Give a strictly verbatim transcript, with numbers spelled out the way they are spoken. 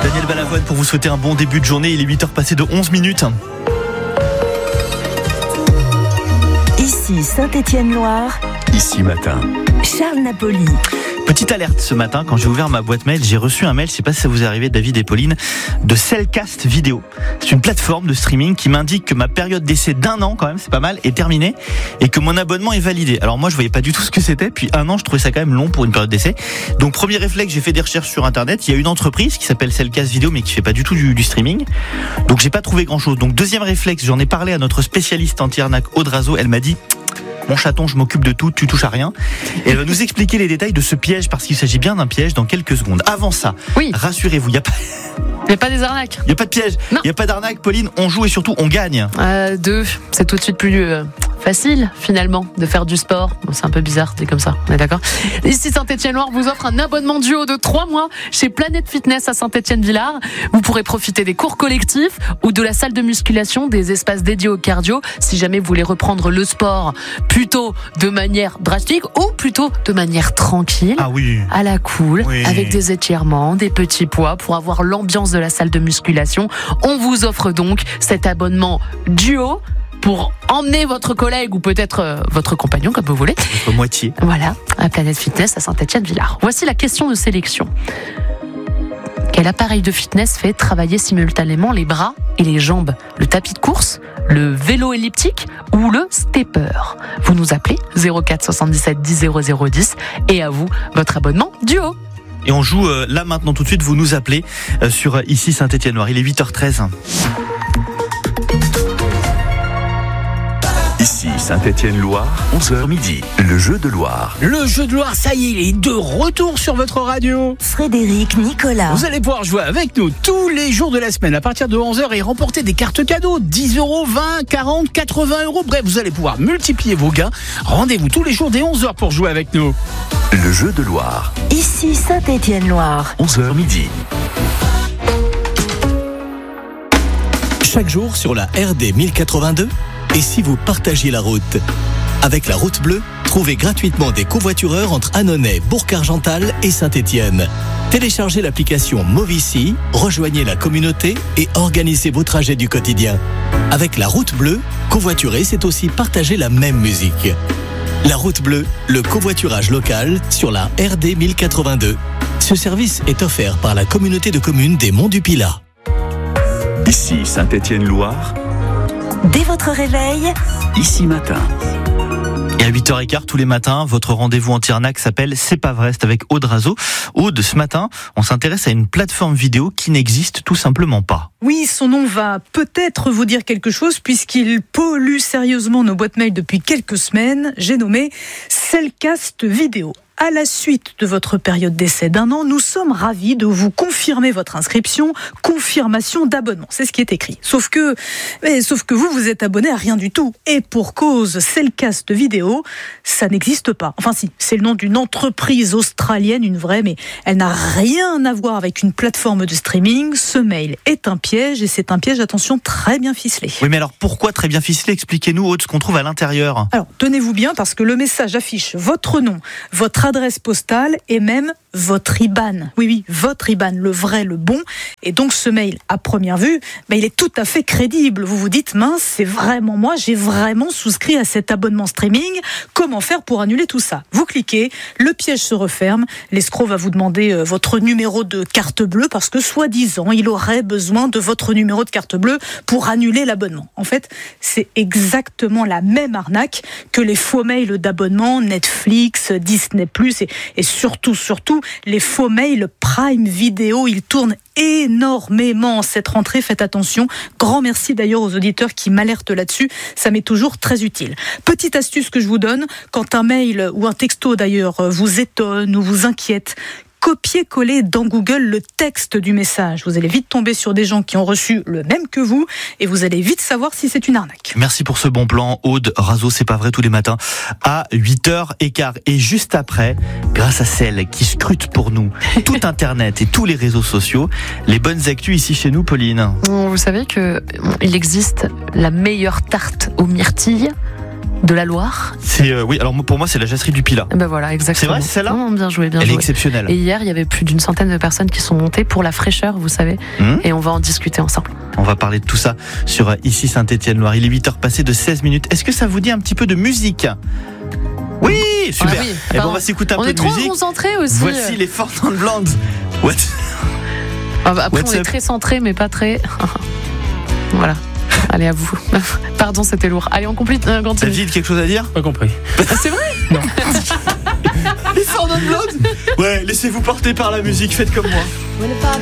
Daniel Balavoine pour vous souhaiter un bon début de journée. Il est huit heures passées de onze minutes. Ici Saint-Étienne-Loire. Ici Matin. Charles Napoli. Petite alerte ce matin, quand j'ai ouvert ma boîte mail, j'ai reçu un mail, je sais pas si ça vous est arrivé David et Pauline, de Cellcast Vidéo. C'est une plateforme de streaming qui m'indique que ma période d'essai d'un an, quand même, c'est pas mal, est terminée et que mon abonnement est validé. Alors moi je voyais pas du tout ce que c'était, puis un an je trouvais ça quand même long pour une période d'essai. Donc premier réflexe, j'ai fait des recherches sur internet, il y a une entreprise qui s'appelle Cellcast Vidéo mais qui fait pas du tout du, du streaming. Donc j'ai pas trouvé grand chose. Donc deuxième réflexe, j'en ai parlé à notre spécialiste anti-arnaque Aude Razo, elle m'a dit: mon chaton, je m'occupe de tout, tu touches à rien. Et elle va nous expliquer les détails de ce piège, parce qu'il s'agit bien d'un piège dans quelques secondes. Avant ça, oui. Rassurez-vous, il n'y a pas... Il n'y a pas des arnaques. Il n'y a pas de piège, il n'y a pas d'arnaque, Pauline, on joue et surtout on gagne. Euh, deux, c'est tout de suite plus euh, facile finalement de faire du sport. Bon, c'est un peu bizarre, c'est comme ça, on est d'accord. Ici Saint-Étienne-Loire vous offre un abonnement duo de trois mois chez Planète Fitness à Saint-Étienne-Villars. Vous pourrez profiter des cours collectifs ou de la salle de musculation, des espaces dédiés au cardio, si jamais vous voulez reprendre le sport plutôt de manière drastique ou plutôt de manière tranquille, ah oui. à la cool, oui. avec des étirements, des petits poids pour avoir l'ambiance de la salle de musculation. On vous offre donc cet abonnement duo pour emmener votre collègue ou peut-être euh, votre compagnon, comme vous voulez. Votre moitié. Voilà, à Planète Fitness à Saint-Étienne-Villars. Voici la question de sélection. Quel appareil de fitness fait travailler simultanément les bras et les jambes? Le tapis de course, le vélo elliptique ou le stepper? Vous nous appelez zéro quatre soixante-dix-sept dix zéro zéro dix et à vous, votre abonnement duo. Et on joue euh, là maintenant tout de suite, vous nous appelez euh, sur euh, Ici Saint-Étienne-Loire. Il est huit heures treize. Ici Saint-Étienne-Loire, onze heures midi, le jeu de Loire. Le jeu de Loire, ça y est, il est de retour sur votre radio. Frédéric Nicolas. Vous allez pouvoir jouer avec nous tous les jours de la semaine à partir de onze heures et remporter des cartes cadeaux, dix euros, vingt, quarante, quatre-vingts euros. Bref, vous allez pouvoir multiplier vos gains. Rendez-vous tous les jours dès onze heures pour jouer avec nous. Le jeu de Loire. Ici Saint-Étienne-Loire. onze heures midi. Chaque jour sur la R D mille quatre-vingt-deux, et si vous partagiez la route? Avec la route bleue, trouvez gratuitement des covoitureurs entre Annonay, Bourg-Argental et Saint-Étienne. Téléchargez l'application Movici, rejoignez la communauté et organisez vos trajets du quotidien. Avec la route bleue, covoiturer, c'est aussi partager la même musique. La route bleue, le covoiturage local sur la R D mille quatre-vingt-deux. Ce service est offert par la communauté de communes des Monts du Pilat. Ici Saint-Étienne-Loire. Dès votre réveil, Ici Matin. Et à huit heures quinze tous les matins, votre rendez-vous anti-arnaque s'appelle C'est pas vrai, c'est avec Aude Razo. Aude, ce matin, on s'intéresse à une plateforme vidéo qui n'existe tout simplement pas. Oui, son nom va peut-être vous dire quelque chose puisqu'il pollue sérieusement nos boîtes mail depuis quelques semaines. J'ai nommé Cellcast Vidéo. À la suite de votre période d'essai d'un an, nous sommes ravis de vous confirmer votre inscription, confirmation d'abonnement. C'est ce qui est écrit. Sauf que, mais, sauf que vous, vous êtes abonné à rien du tout. Et pour cause, Cellcast Vidéo, ça n'existe pas. Enfin si, c'est le nom d'une entreprise australienne, une vraie, mais elle n'a rien à voir avec une plateforme de streaming. Ce mail est un piège et c'est un piège, attention, très bien ficelé. Oui, mais alors pourquoi très bien ficelé? Expliquez-nous, Aude, ce qu'on trouve à l'intérieur. Alors, tenez-vous bien parce que le message affiche votre nom, votre adresse postale et même votre I B A N. Oui, oui, votre I B A N, le vrai, le bon. Et donc ce mail, à première vue, ben, il est tout à fait crédible. Vous vous dites, mince, c'est vraiment moi, j'ai vraiment souscrit à cet abonnement streaming. Comment faire pour annuler tout ça? Vous cliquez, le piège se referme, l'escroc va vous demander euh, votre numéro de carte bleue parce que soi-disant, il aurait besoin de votre numéro de carte bleue pour annuler l'abonnement. En fait, c'est exactement la même arnaque que les faux mails d'abonnement Netflix, Disney plus, et, et surtout, surtout, les faux mails Prime Video, ils tournent énormément cette rentrée, faites attention. Grand merci d'ailleurs aux auditeurs qui m'alertent là-dessus, ça m'est toujours très utile. Petite astuce que je vous donne, quand un mail ou un texto d'ailleurs vous étonne ou vous inquiète, copier-coller dans Google le texte du message. Vous allez vite tomber sur des gens qui ont reçu le même que vous et vous allez vite savoir si c'est une arnaque. Merci pour ce bon plan, Aude Razo, c'est pas vrai, tous les matins à huit heures quinze. Et juste après, grâce à celle qui scrute pour nous tout Internet et tous les réseaux sociaux, les bonnes actus ici chez nous, Pauline. Vous savez qu'il existe la meilleure tarte aux myrtilles de la Loire. C'est euh, oui. Alors pour moi, c'est la Jasserie du Pilat. Ben voilà, exactement. C'est vrai, c'est celle-là. Non, bien joué, bien Elle joué. est exceptionnelle. Et hier, il y avait plus d'une centaine de personnes qui sont montées pour la fraîcheur, vous savez. Mmh. Et on va en discuter ensemble. On va parler de tout ça sur euh, Ici Saint-Étienne-Loire. Il est huit heures passées de seize minutes. Est-ce que ça vous dit un petit peu de musique ? Oui, super. Ah oui, Et ben on va s'écouter un on peu est de trop musique. concentrés aussi. Voici les Four Non Blondes. What Ah bah après, What's on est up très centrés, mais pas très. Voilà. Allez, à vous. Pardon, c'était lourd. Allez, on complète. Euh, continue. David, quelque chose à dire ? Pas compris. C'est vrai ? Non. Les Four Non Blondes ? Ouais, laissez-vous porter par la musique, faites comme moi.